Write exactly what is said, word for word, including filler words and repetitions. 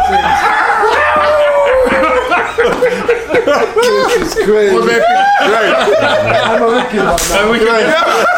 This is crazy. Great. I'm a wicked one. I'm a wicked one.